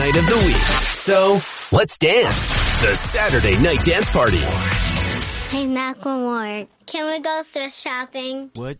night of the week. So, let's dance. The Saturday Night Dance Party. Hey, Macklemore, can we go thrift shopping? What?